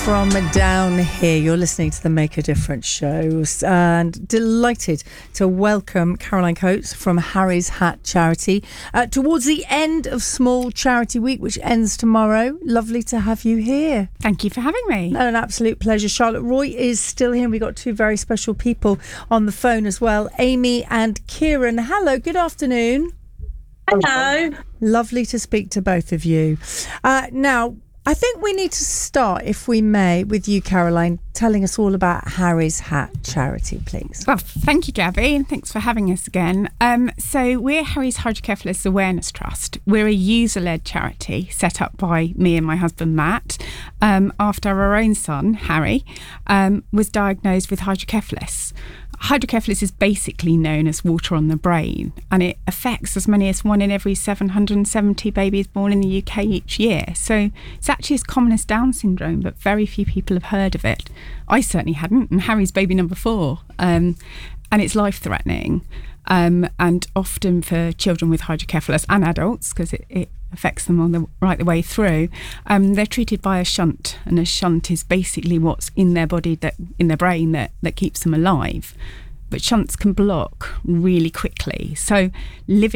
from down here. You're listening to the Make a Difference show, and delighted to welcome Caroline Coates from Harry's Hat Charity towards the end of Small Charity Week, which ends tomorrow. Lovely to have you here. Thank you for having me. An absolute pleasure. Charlotte Roy is still here. We've got two very special people on the phone as well, Amy and Kieran. Hello, good afternoon. Hello. Lovely to speak to both of you. Now, I think we need to start, if we may, with you, Caroline, telling us all about Harry's Hat Charity, please. Well, thank you, Gabby, and thanks for having us again. So we're Harry's Hydrocephalus Awareness Trust. We're a user-led charity set up by me and my husband, Matt, after our own son, Harry, was diagnosed with hydrocephalus. Hydrocephalus is basically known as water on the brain, and it affects as many as 1 in every 770 babies born in the UK each year. So it's actually as common as Down syndrome, but very few people have heard of it. I certainly hadn't, and Harry's baby number 4. And it's life-threatening, and often for children with hydrocephalus and adults, because it affects them on the way through. They're treated by a shunt, and a shunt is basically what's in their body, in their brain, that keeps them alive. But shunts can block really quickly. So